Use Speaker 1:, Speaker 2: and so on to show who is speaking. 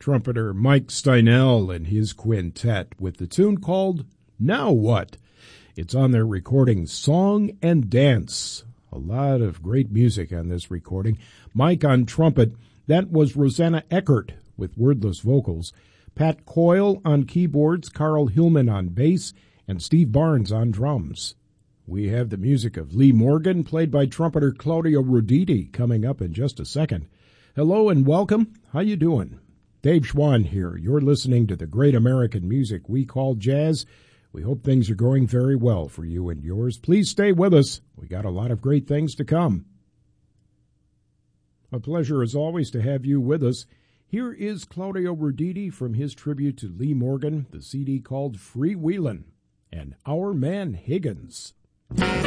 Speaker 1: trumpeter Mike Steinell and his quintet with the tune called Now What? It's on their recording Song and Dance. A lot of great music on this recording. Mike on trumpet. That was Rosanna Eckert with wordless vocals. Pat Coyle on keyboards, Carl Hillman on bass, and Steve Barnes on drums. We have the music of Lee Morgan, played by trumpeter Claudio Roditi, coming up in just a second. Hello and welcome. How you doing? Dave Schwann here. You're listening to the great American music we call jazz. We hope things are going very well for you and yours. Please stay with us. We got a lot of great things to come. A pleasure as always to have you with us. Here is Claudio Roditi from his tribute to Lee Morgan, the CD called Freewheelin', and Our Man Higgins.